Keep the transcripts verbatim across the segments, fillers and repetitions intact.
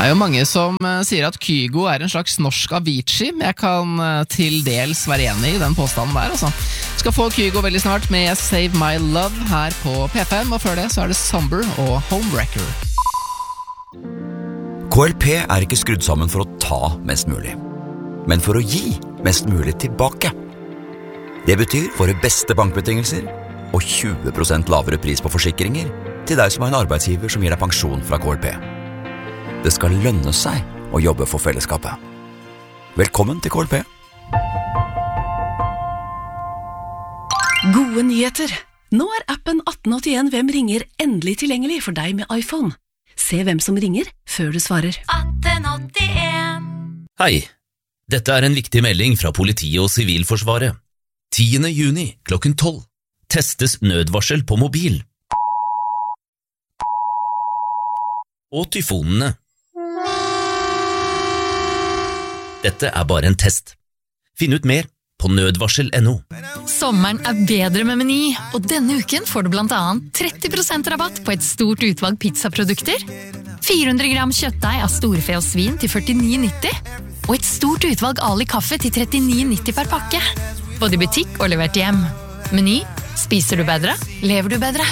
Det er jo mange som uh, sier at Kygo er en slags norsk Avicii. Jeg kan uh, til dels være enig i den påstanden der, altså. Skal få Kygo veldig snart med Save My Love her på P fem, og før det så er det Somber og Homewrecker. K L P er ikke skrudd sammen for å ta mest mulig, men for å gi mest mulig tilbake. Det betyr våre beste bankbetingelser og tjue prosent lavere pris på forsikringer til deg som har en arbeidsgiver som gir deg pensjon fra K L P. Det skal lønne seg å jobbe for fellesskapet. Velkommen til K L P. Gode nyheter! Nå er appen atten åttien Hvem ringer endelig tilgjengelig for deg med iPhone. Se hvem som ringer før du svarer. atten åttien Hei, dette er en viktig melding fra politiet og Sivilforsvaret. tiende juni klokken tolv testes nødvarsel på mobil. Og tyfonene. Dette er bare en test. Finn ut mer på nødvarsel punktum no. Sommeren er bedre med Meny, og denne uken får du blant annet tretti prosent rabatt på et stort utvalg pizzaprodukter, fire hundre gram kjøttdeig av storfe og svin til førtini nitti, og et stort utvalg Ali kaffe til trettini nitti per pakke. Både i butikk og levert hjem. Meny, spiser du bedre, lever du bedre.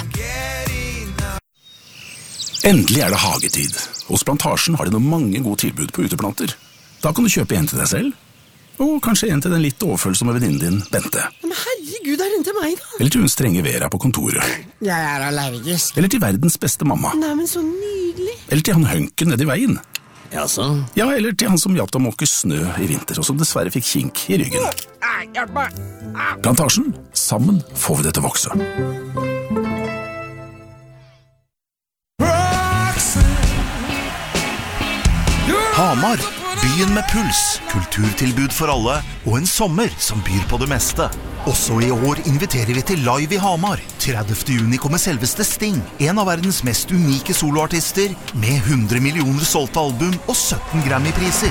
Endelig er det hagetid. Hos Plantasjen har de noen mange gode tilbud på uteplanter. Da kan du kjøpe en til deg selv, og kanskje en til den litt overfølsomme venninnen din, Bente. Men herregud, er den til meg da? Eller til hun strenge Vera på kontoret. Jeg er allergisk. Eller til verdens beste mamma. Nei, men så nydelig. Eller til han Hønken nede i veien. Jaså? Ja, eller til han som hjalp deg å måke snø i vinter, og som dessverre fikk kink i ryggen. Plantasjen, sammen får vi det til å vokse. Hamar, byen med puls, kulturtilbud for alle og en sommer som byr på det meste. Også i år inviterer vi til Live i Hamar. tredivte juni kommer selveste Sting, en av verdens mest unike soloartister, med hundre millioner solgte album og sytten Grammy-priser.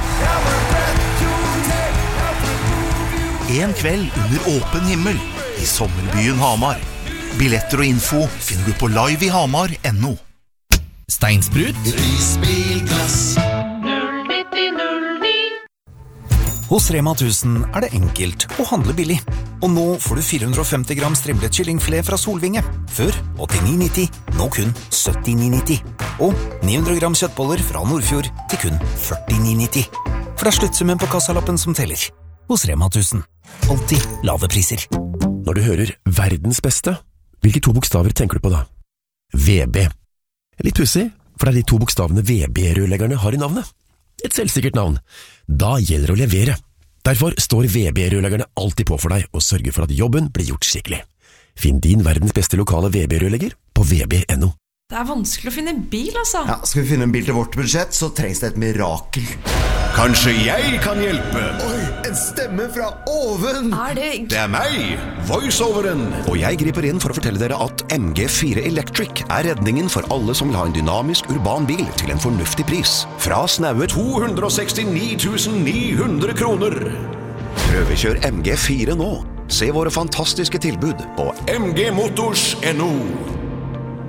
En kveld under åpen himmel i sommerbyen Hamar. Billetter og info finner du på live i hamar punktum no. Steinsprut. Prisbilglass. Hos Rema tusen er det enkelt å handle billig. Og nå får du fire hundre og femti gram strimlet kyllingfilet fra Solvinge. Før åttini nitti, nå kun syttini nitti. Og ni hundre gram kjøttboller fra Nordfjord til kun førtini nitti. For det er sluttsummen på kassalappen som teller. Hos Rema tusen. Alltid lave priser. Når du hører verdens beste, hvilke to bokstaver tenker du på da? V B. Litt pussig, for det er de to bokstavene V B-rørleggerne har i navnet. Et selvsikkert navn. Da gjelder det å levere. Derfor står V B-rørleggerne alltid på for deg og sørger for at jobben blir gjort skikkelig. Finn din verdens beste lokale V B-rørlegger på v b punktum no. Det er vanskelig å finne en bil, altså. Ja, skal vi finne en bil til vårt budsjett, så trengs det et mirakel. Kanskje jeg kan hjelpe? Oi, en stemme fra oven! Er det... Det er meg, voiceoveren. Og jeg griper inn for å fortelle dere at M G fire Electric er redningen for alle som vil ha en dynamisk urban bil til en fornuftig pris. Fra snaue to hundre og sekstini tusen ni hundre kroner. Prøvekjør M G fire nå. Se våre fantastiske tilbud på m g motors punktum no.